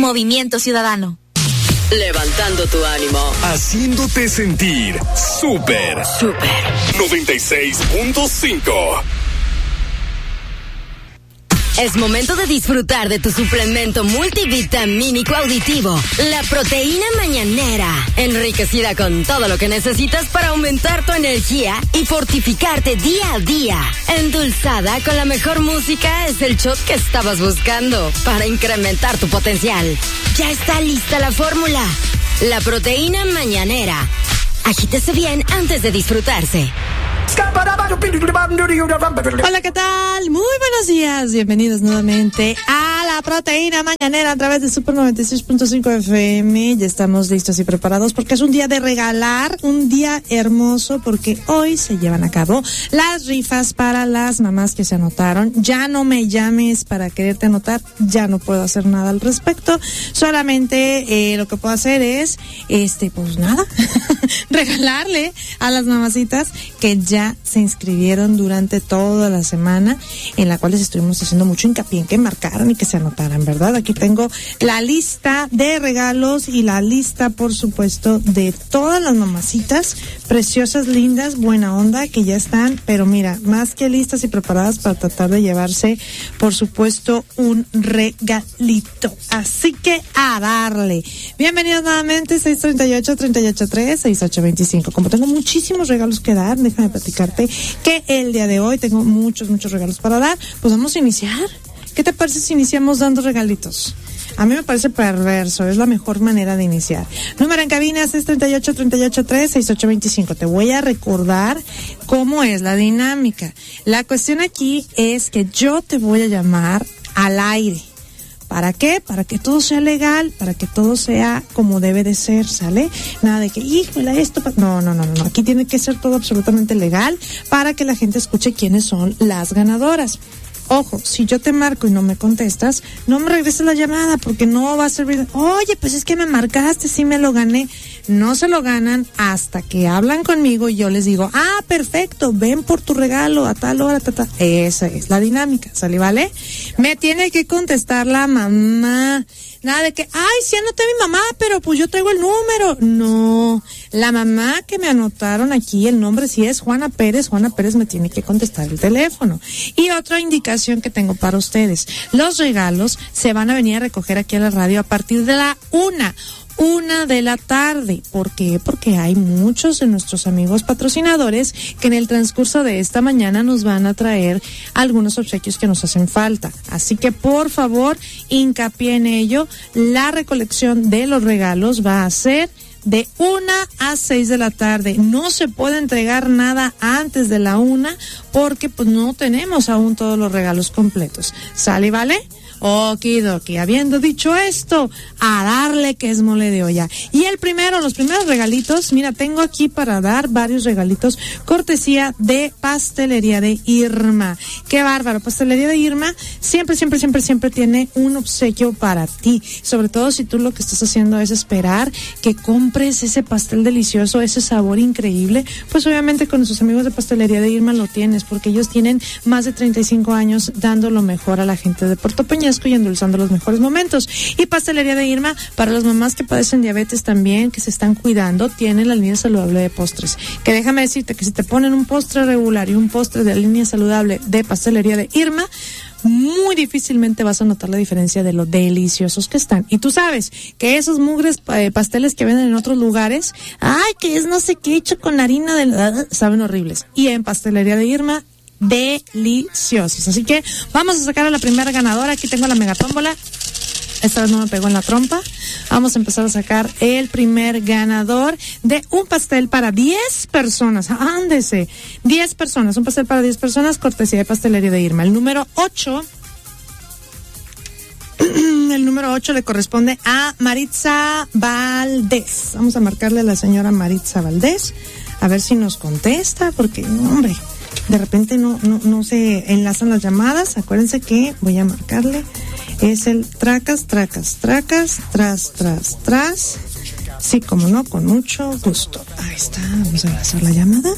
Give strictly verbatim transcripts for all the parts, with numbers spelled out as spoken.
Movimiento Ciudadano. Levantando tu ánimo. Haciéndote sentir súper. Súper. noventa y seis punto cinco. Es momento de disfrutar de tu suplemento multivitamínico auditivo, la proteína mañanera, enriquecida con todo lo que necesitas para aumentar tu energía y fortificarte día a día. Endulzada con la mejor música, es el shot que estabas buscando para incrementar tu potencial. Ya está lista la fórmula, la proteína mañanera. Agítese bien antes de disfrutarse. Hola, ¿qué tal? Muy buenos días. Bienvenidos nuevamente a la proteína mañanera a través de Super noventa y seis punto cinco F M. Ya estamos listos y preparados porque es un día de regalar, un día hermoso porque hoy se llevan a cabo las rifas para las mamás que se anotaron. Ya no me llames para quererte anotar, ya no puedo hacer nada al respecto. Solamente eh, lo que puedo hacer es, este, pues nada, regalarle a las mamacitas que ya se inscribieron durante toda la semana, en la cual les estuvimos haciendo mucho hincapié en que marcaran y que se anotaran, ¿verdad? Aquí tengo la lista de regalos y la lista, por supuesto, de todas las mamacitas preciosas, lindas, buena onda, que ya están, pero mira, más que listas y preparadas para tratar de llevarse, por supuesto, un regalito. Así que a darle. Bienvenidos nuevamente, seis treinta y ocho, treinta y ocho tres, sesenta y ocho veinticinco. Como tengo muchísimos regalos que dar, déjame platicarte que el día de hoy tengo muchos, muchos regalos para dar. Pues vamos a iniciar. ¿Qué te parece si iniciamos dando regalitos? A mí me parece perverso, es la mejor manera de iniciar. Número en cabina seis treinta y ocho, treinta y ocho tres, sesenta y ocho veinticinco. Te voy a recordar cómo es la dinámica. La cuestión aquí es que yo te voy a llamar al aire. ¿Para qué? Para que todo sea legal, para que todo sea como debe de ser, ¿sale? Nada de que, híjole, esto... No, no, no, no, aquí tiene que ser todo absolutamente legal para que la gente escuche quiénes son las ganadoras. Ojo, si yo te marco y no me contestas, no me regreses la llamada porque no va a servir. Oye, pues es que me marcaste, sí me lo gané. No se lo ganan hasta que hablan conmigo y yo les digo, ah, perfecto, ven por tu regalo a tal hora, ta, ta. Esa es la dinámica, ¿sale, vale? Me tiene que contestar la mamá. Nada de que, ay, sí anoté a mi mamá, pero pues yo traigo el número. No, la mamá que me anotaron aquí, el nombre sí es Juana Pérez. Juana Pérez me tiene que contestar el teléfono. Y otra indicación que tengo para ustedes. Los regalos se van a venir a recoger aquí a la radio a partir de la una. Una de la tarde. ¿Por qué? Porque hay muchos de nuestros amigos patrocinadores que en el transcurso de esta mañana nos van a traer algunos obsequios que nos hacen falta. Así que por favor, hincapié en ello. La recolección de los regalos va a ser de una a seis de la tarde. No se puede entregar nada antes de la una porque pues no tenemos aún todos los regalos completos. ¿Sale, vale? Okidoki, habiendo dicho esto, a darle que es mole de olla. Y el primero, los primeros regalitos, mira, tengo aquí para dar varios regalitos, cortesía de Pastelería de Irma. Qué bárbaro, Pastelería de Irma siempre, siempre, siempre, siempre tiene un obsequio para ti, sobre todo si tú lo que estás haciendo es esperar que compres ese pastel delicioso, ese sabor increíble, pues obviamente con nuestros amigos de Pastelería de Irma lo tienes, porque ellos tienen más de treinta y cinco años dando lo mejor a la gente de Puerto Peñasco y endulzando los mejores momentos. Y Pastelería de Irma, para las mamás que padecen diabetes también, que se están cuidando, tiene la línea saludable de postres. Que déjame decirte que si te ponen un postre regular y un postre de la línea saludable de Pastelería de Irma, muy difícilmente vas a notar la diferencia de lo deliciosos que están. Y tú sabes que esos mugres eh, pasteles que venden en otros lugares, ay, que es no sé qué hecho con harina de la... saben horribles. Y en Pastelería de Irma, deliciosos. Así que vamos a sacar a la primera ganadora. Aquí tengo la megatómbola. Esta vez no me pegó en la trompa. Vamos a empezar a sacar el primer ganador de un pastel para diez personas. Ándese. diez personas. Un pastel para diez personas, cortesía de Pastelería de Irma. El número ocho. El número ocho le corresponde a Maritza Valdés. Vamos a marcarle a la señora Maritza Valdés. A ver si nos contesta, porque, hombre, de repente no, no, no se enlazan las llamadas. Acuérdense que voy a marcarle. Es el tracas, tracas, tracas, tras, tras, tras. Sí, como no, con mucho gusto. Ahí está, vamos a enlazar la llamada.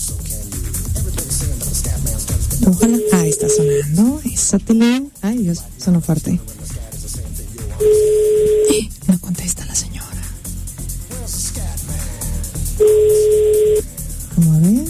Ojalá. Ahí está sonando. Eso, Tilín. Ay, Dios, sonó fuerte. No contesta la señora. Vamos a ver.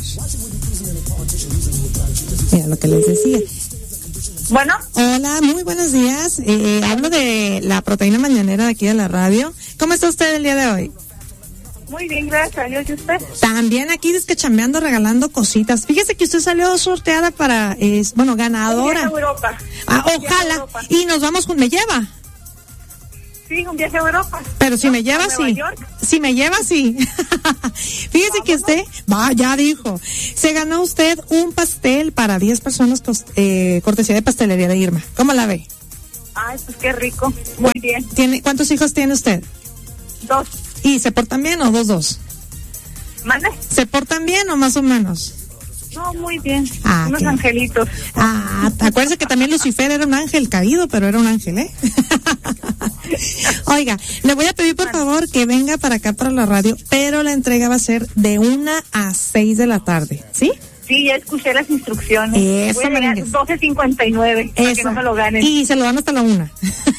Mira lo que les decía. Bueno. Hola, muy buenos días. Eh, hablo de la proteína mañanera de aquí de la radio. ¿Cómo está usted el día de hoy? Muy bien, gracias a Dios. ¿Y usted? También aquí descachambeando, regalando cositas. Fíjese que usted salió sorteada para, eh, bueno, ganadora. Un viaje a Europa. Ah, Un viaje a ojalá. Europa. Y nos vamos con, ¿me lleva? Sí, un viaje a Europa. Pero si ¿No? me lleva, ¿A Nueva sí. York? Si me lleva, sí. Fíjese Vámonos. que usted, va, ya dijo. Se ganó usted un pastel para diez personas, eh, cortesía de pastelería de Irma. ¿Cómo la ve? Ay, pues qué rico. Muy bien. ¿Tiene, ¿Cuántos hijos tiene usted? Dos. ¿Y se portan bien o dos, dos? ¿Mande? ¿Se portan bien o más o menos? No, muy bien. Ah, Unos qué- angelitos. Ah, acuérdese que también Lucifer era un ángel caído, pero era un ángel, ¿eh? Oiga, le voy a pedir por favor que venga para acá para la radio, pero la entrega va a ser de una a seis de la tarde, ¿sí? Sí, ya escuché las instrucciones. Eso, Voy a llegar merengues. doce cincuenta y nueve para que Eso. no me lo ganen. Y se lo dan hasta la una.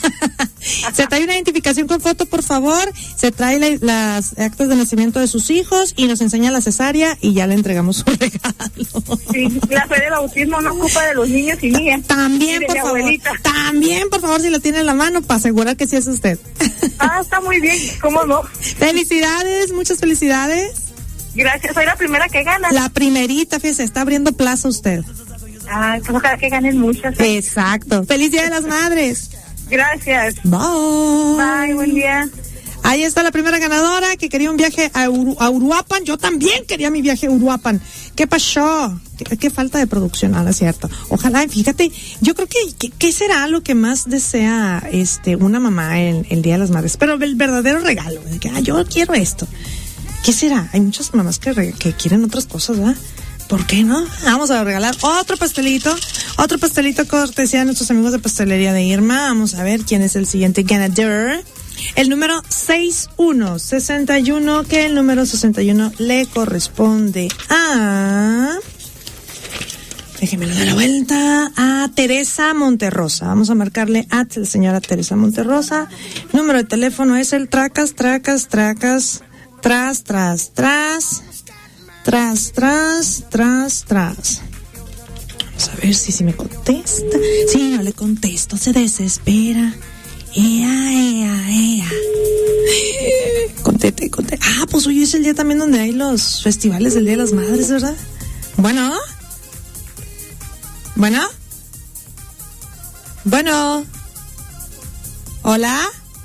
Se trae una identificación con foto, por favor. Se trae la- las actas de nacimiento de sus hijos y nos enseña la cesárea y ya le entregamos su regalo. Sí, la fe de bautismo no ocupa de los niños y niñas. También, Y de por mi favor. abuelita. También, por favor, si la tiene en la mano, para asegurar que sí es usted. Ah, está muy bien. ¿Cómo no? Felicidades, muchas felicidades. Gracias. Soy la primera que gana. La primerita, fíjese, está abriendo plaza usted. Ay, pues ojalá que ganen muchas. Exacto. Feliz Día de las Madres. Gracias. Bye. Bye, buen día. Ahí está la primera ganadora que quería un viaje a, Uru- a Uruapan. Yo también quería mi viaje a Uruapan. ¿Qué pasó? ¿Qué, qué falta de producción? Ah, no es cierto. Ojalá, fíjate, yo creo que, que- ¿qué será lo que más desea este una mamá en el Día de las Madres? Pero el verdadero regalo, de que, ah, yo quiero esto. ¿Qué será? Hay muchas mamás que, re- que quieren otras cosas, ¿verdad? ¿Por qué no? Vamos a regalar otro pastelito, otro pastelito cortesía de nuestros amigos de Pastelería de Irma. Vamos a ver quién es el siguiente ganador. El número sesenta y uno sesenta y uno, que el número sesenta y uno le corresponde a... Déjeme dar la vuelta a Teresa Monterrosa. Vamos a marcarle a la señora Teresa Monterrosa. Número de teléfono es el tracas, tracas, tracas, tras, tras, tras, tras, tras, tras, tras. Vamos a ver si, si me contesta. Sí, no le contesto, se desespera. Ea, ea, ea. Contete, contete. Ah, pues hoy es el día también donde hay los festivales del Día de las Madres, ¿verdad? Bueno. Bueno. Bueno. Hola.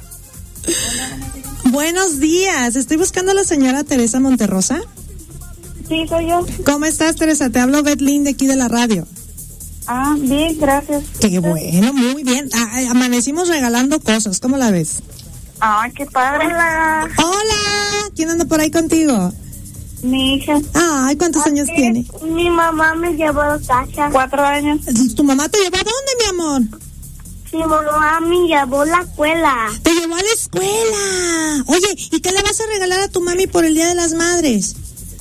Buenos días. Estoy buscando a la señora Teresa Monterrosa. Sí, soy yo. ¿Cómo estás, Teresa? Te hablo Betlín de aquí de la radio. Ah, bien, gracias. Qué bueno, muy bien. Ah, amanecimos regalando cosas. ¿Cómo la ves? Ah, qué padre. Hola. Hola. ¿Quién anda por ahí contigo? Mi hija. Ay, ¿cuántos años tiene? Mi mamá me llevó a casa. Cuatro años. ¿Tu mamá te llevó a dónde, mi amor? Mi mamá me llevó a la escuela. Te llevó a la escuela. Oye, ¿y qué le vas a regalar a tu mami por el Día de las Madres?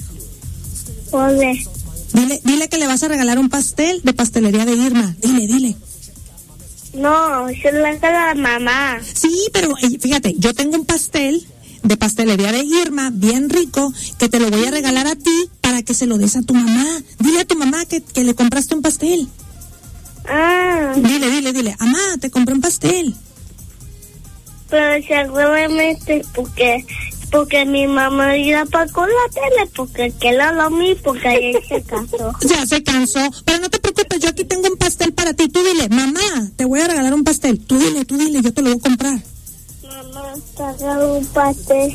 Oye, Dile, dile que le vas a regalar un pastel de Pastelería de Irma. Dile, dile. no, se lo hace la mamá. Sí, pero eh, fíjate, yo tengo un pastel de Pastelería de Irma, bien rico, que te lo voy a regalar a ti para que se lo des a tu mamá. Dile a tu mamá que, que le compraste un pastel. Ah, Dile, dile, dile, mamá, te compré un pastel. pero seguramente porque porque mi mamá ya apagó la tele, porque que la lo mí, porque ella se casó. Ya se cansó, pero no te preocupes, yo aquí tengo un pastel para ti. Tú dile, mamá, te voy a regalar un pastel. Tú dile, tú dile, yo te lo voy a comprar. Mamá, te hago un pastel.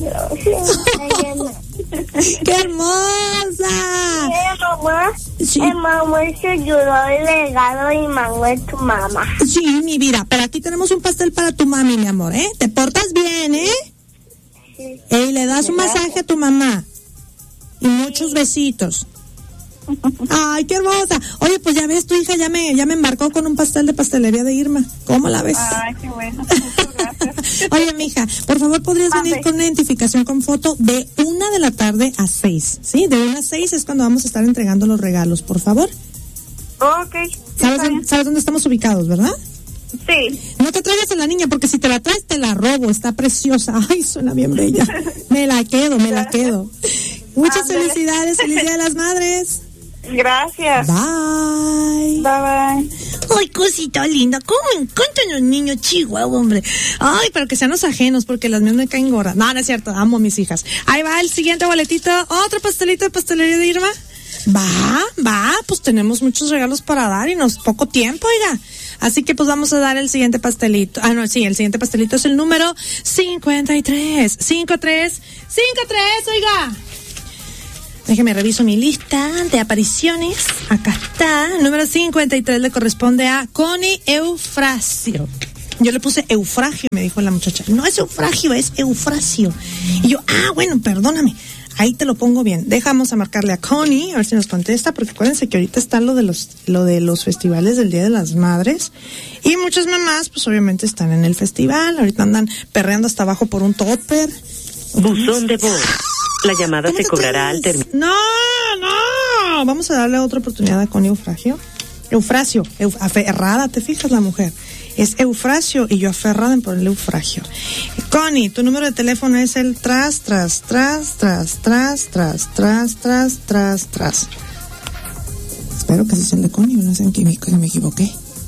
¡Qué hermosa! Eh, mamá, Sí. eh, mamá se lloró el regalo y mamá es tu mamá. Sí, mi vida, pero aquí tenemos un pastel para tu mami, mi amor, ¿eh? Te portas bien, ¿eh? Sí. Y le das un masaje a tu mamá. Y muchos besitos. Ay, qué hermosa. Oye, pues ya ves, tu hija ya me, ya me embarcó con un pastel de Pastelería de Irma. ¿Cómo la ves? Ay, qué bueno. Muchas gracias. Oye, mija, por favor, ¿podrías Mande. venir con una identificación con foto de una de la tarde a seis? ¿Sí? De una a seis es cuando vamos a estar entregando los regalos, por favor. Ok. ¿Sabes, está bien. dónde- ¿Sabes dónde estamos ubicados, verdad? Sí. No te traigas a la niña, porque si te la traes te la robo, está preciosa. Ay, suena bien bella. Me la quedo, me la quedo. Muchas Ándale. felicidades, feliz Día de las Madres. Gracias. Bye. Bye, bye. Ay, cosita linda, cómo me encantan los niños chihuahua, hombre. Ay, pero que sean los ajenos, porque las mías me caen gordas. No, no es cierto, amo a mis hijas. Ahí va el siguiente boletito, otro pastelito de pastelería de Irma. Va, va, pues tenemos muchos regalos para dar y nos poco tiempo, oiga. Así que pues vamos a dar el siguiente pastelito. Ah, no, sí, el siguiente pastelito es el número cincuenta y tres. cincuenta y tres, cincuenta y tres, oiga. Déjeme reviso mi lista de apariciones. Acá está. El número cincuenta y tres le corresponde a Connie Eufrasio. Yo le puse Eufragio, me dijo la muchacha. No es Eufragio, es Eufrasio. Y yo, ah, bueno, perdóname. Ahí te lo pongo bien. Dejamos a marcarle a Connie, a ver si nos contesta, porque acuérdense que ahorita está lo de los, lo de los festivales del Día de las Madres. Y muchas mamás, pues obviamente están en el festival. Ahorita andan perreando hasta abajo por un topper. Buzón de voz. La llamada se cobrará al término. No, no. Vamos a darle otra oportunidad a Connie Eufragio. Eufrasio. Euf, aferrada, ¿te fijas la mujer? Es Eufrasio y yo aferrada en ponerle Eufragio. Connie, tu número de teléfono es el tras, tras, tras, tras, tras, tras, tras, tras, tras, tras. Espero que sea el de Connie, no sé en qué me, que me equivoqué.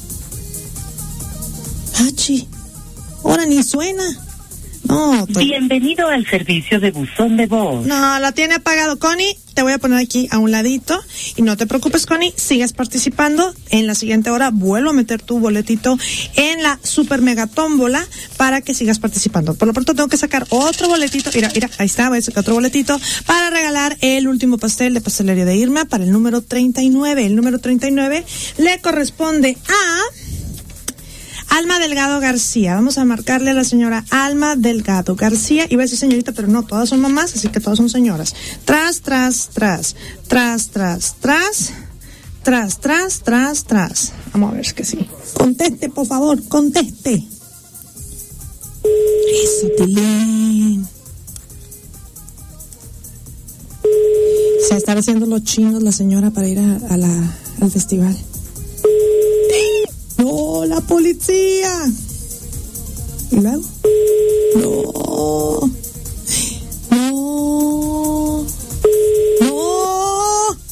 Hachi, ahora ni suena. No, estoy... Bienvenido al servicio de buzón de voz. No, la tiene apagado, Connie. Te voy a poner aquí a un ladito. Y no te preocupes, Connie, sigues participando. En la siguiente hora vuelvo a meter tu boletito en la super mega tómbola para que sigas participando. Por lo pronto tengo que sacar otro boletito. Mira, mira, ahí está, voy a sacar otro boletito para regalar el último pastel de pastelería de Irma para el número treinta y nueve. El número treinta y nueve le corresponde a Alma Delgado García. Vamos a marcarle a la señora Alma Delgado García. Iba a decir señorita, pero no, todas son mamás, así que todas son señoras. Tras, tras, tras, tras, tras, tras, tras, tras, tras, tras. Vamos a ver que sí. Conteste, por favor, conteste. Eso, Tilín. Se está haciendo los chinos la señora para ir a, a la, al festival. ¡No, la policía! ¿Y luego? ¡No! ¡No! ¡No!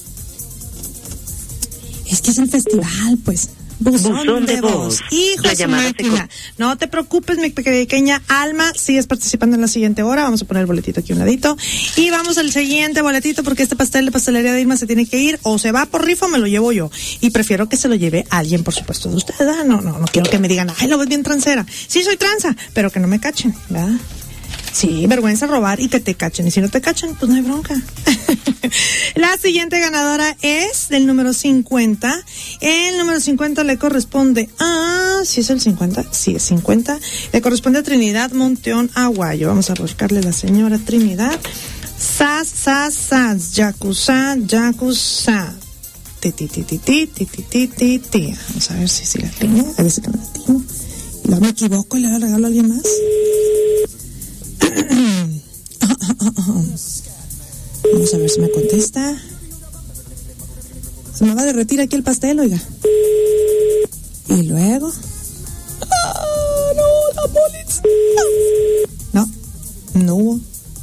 Es que es el festival, pues. Buzón, Buzón de, de voz. voz. Hijo de su máquina. No te preocupes, mi pequeña Alma. Sigues participando en la siguiente hora. Vamos a poner el boletito aquí a un ladito. Y vamos al siguiente boletito porque este pastel de pastelería de Irma se tiene que ir. O se va por rifa o me lo llevo yo. Y prefiero que se lo lleve alguien, por supuesto, de ustedes. ¿Verdad? No, no, no quiero que me digan, ay, lo ves bien transera. Sí, soy tranza, pero que no me cachen, ¿verdad? Sí, vergüenza robar y que te cachen. Y si no te cachen, pues no hay bronca. La siguiente ganadora es del número cincuenta. El número cincuenta le corresponde a... ¿Sí es el cincuenta? Sí, es cincuenta. Le corresponde a Trinidad Monteón Aguayo. Vamos a buscarle a la señora Trinidad. Sas, sas, sas. Yakuza, yakuza. Ti, ti, ti, ti, ti, ti, ti, ti, ti. Vamos a ver si, si la tengo. A ver si la tengo. Y luego me equivoco y le doy regalo a alguien más. Vamos a ver si me contesta. Se me va a derretir aquí el pastel, oiga. Y luego... ¡Ah, no, la policía! No, no hubo.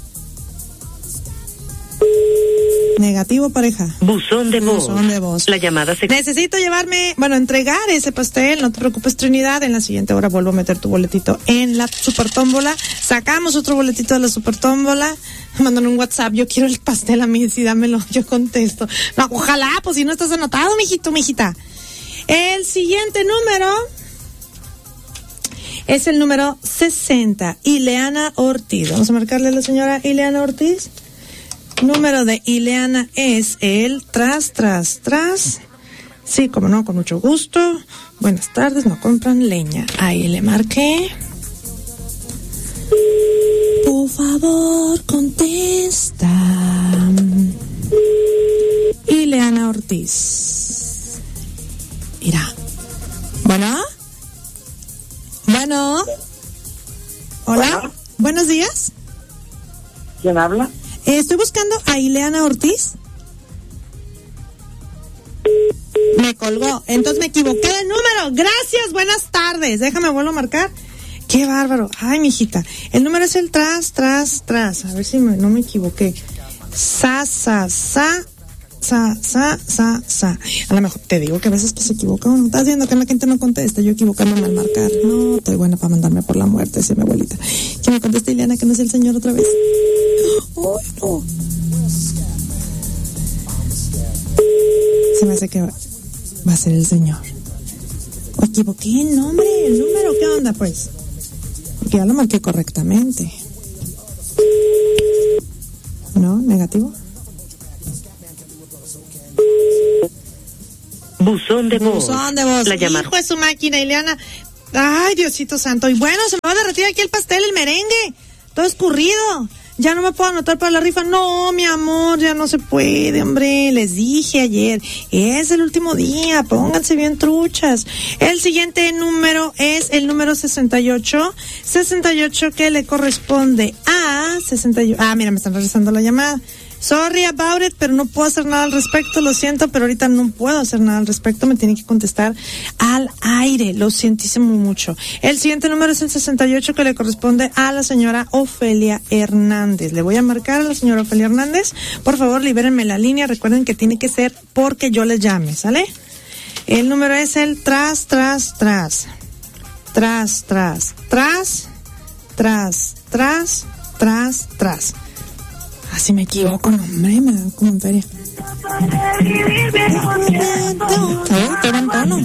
Negativo, pareja. Buzón de voz. Buzón de voz. La llamada se... Necesito llevarme, bueno, entregar ese pastel. No te preocupes, Trinidad. En la siguiente hora vuelvo a meter tu boletito en la super tómbola. Sacamos otro boletito de la super tómbola. Mandan un WhatsApp. Yo quiero el pastel a mí, sí, dámelo. Yo contesto. No, ojalá, pues si no estás anotado, mijito, mijita. El siguiente número es el número sesenta. Ileana Ortiz. Vamos a marcarle a la señora Ileana Ortiz. Número de Ileana es el tras, tras, tras. Sí, como no, con mucho gusto. Buenas tardes, no compran leña. Ahí le marqué. Por favor, contesta. Ileana Ortiz. Mira. Bueno. Bueno. Hola. Bueno. Buenos días. ¿Quién habla? Eh, estoy buscando a Ileana Ortiz. Me, me colgó. Entonces me equivoqué de número. Gracias, buenas tardes. Déjame vuelvo a marcar. Qué bárbaro. Ay, mijita. El número es el tras, tras, tras. A ver si me, no me equivoqué. Sa, sa, sa. Sa, sa, sa, sa. A lo mejor te digo que a veces que se equivoca uno. Estás viendo que la gente no contesta. Yo equivocándome al marcar. No, estoy buena para mandarme por la muerte, dice mi abuelita. Que me conteste Ileana, que no es el señor otra vez. Oh, no. Se me hace que va, va a ser el señor. O equivoqué el nombre, el número. ¿Qué onda, pues? Porque ya lo marqué correctamente. ¿No? ¿Negativo? Buzón de voz. Buzón de voz. La llamada. Hijo de su máquina, Ileana. Ay, Diosito santo. Y bueno, se me va a derretir aquí el pastel, el merengue. Todo escurrido. Ya no me puedo anotar para la rifa. No, mi amor, ya no se puede, hombre. Les dije ayer. Es el último día. Pónganse bien truchas. El siguiente número es el número sesenta y ocho. sesenta y ocho que le corresponde a sesenta y ocho. Ah, mira, me están regresando la llamada. Sorry about it, pero no puedo hacer nada al respecto, lo siento, pero ahorita no puedo hacer nada al respecto, me tienen que contestar al aire, lo sientísimo mucho. El siguiente número es el sesenta y ocho que le corresponde a la señora Ofelia Hernández. Le voy a marcar a la señora Ofelia Hernández, por favor libérenme la línea, recuerden que tiene que ser porque yo les llame, ¿sale? El número es el tras, tras, tras, tras, tras, tras, tras, tras, tras, tras. Así me equivoco, no, hombre, me da como en feria. Qué buen tono.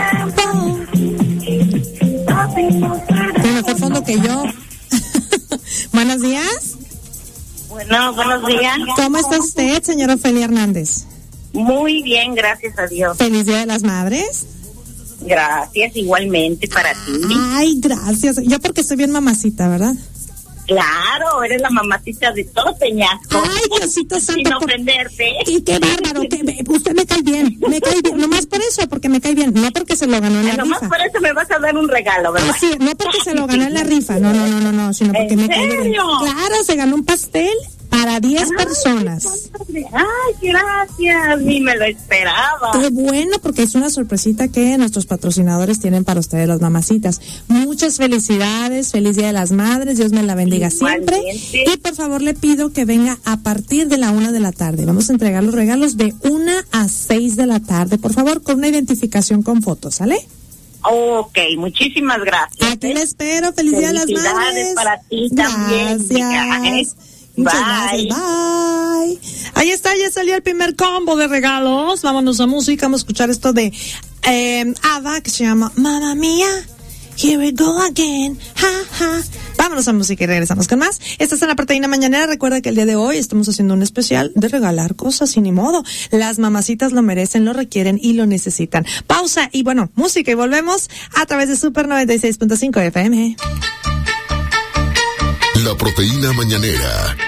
Tiene mejor fondo que yo. Buenos días. Bueno, buenos días. ¿Cómo está usted, señora Ofelia Hernández? Muy bien, gracias a Dios. Feliz Día de las Madres. Gracias, igualmente para ti. Ay, gracias. Yo porque estoy bien mamacita, ¿verdad? Claro, eres la mamacita de todo Peñasco. Ay, Diosito santo. Sin ofenderte. Y qué bárbaro, que me, usted me cae bien, me cae bien, nomás por eso, porque me cae bien, no porque se lo ganó en la Ay, nomás rifa. por eso me vas a dar un regalo, ¿verdad? Ah, sí, no porque se lo ganó en la rifa, no, no, no, no, no, sino porque ¿En me cae bien. serio? Claro, se ganó un pastel para diez personas. Ay, gracias, ni me lo esperaba. Qué bueno, porque es una sorpresita que nuestros patrocinadores tienen para ustedes, las mamacitas. Muchas felicidades, feliz Día de las Madres, Dios me la bendiga siempre. Igualmente. Y por favor le pido que venga a partir de la una de la tarde. Vamos a entregar los regalos de una a seis de la tarde, por favor, con una identificación con fotos, ¿sale? Ok, muchísimas gracias. Aquí le espero, feliz Día de las Madres. Felicidades para ti también. Gracias. Muchas Bye. gracias, bye. Ahí está, ya salió el primer combo de regalos. Vámonos a música, vamos a escuchar esto de eh, Ava, que se llama Mamma Mía, Here we go again, ja, ja. Vámonos a música y regresamos con más. Estás en la Proteína Mañanera. Recuerda que el día de hoy estamos haciendo un especial de regalar cosas y ni modo. Las mamacitas lo merecen, lo requieren y lo necesitan. Pausa y bueno, música y volvemos a través de Super noventa y seis punto cinco F M. La Proteína Mañanera.